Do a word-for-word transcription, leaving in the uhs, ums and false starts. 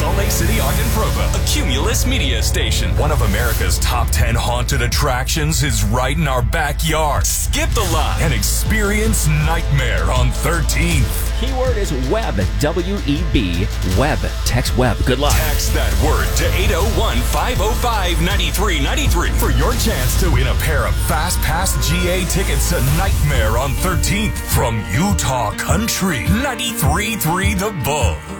Salt Lake City, Ogden, Provo, a Cumulus media station. One of America's top ten haunted attractions is right in our backyard. Skip the line and experience Nightmare on thirteenth. Keyword is web, W E B, web. Text web. Good luck. Text that word to eight oh one, five oh five, nine three nine three for your chance to win a pair of Fast Pass G A tickets to Nightmare on thirteenth from Utah Country ninety-three point three The Bull.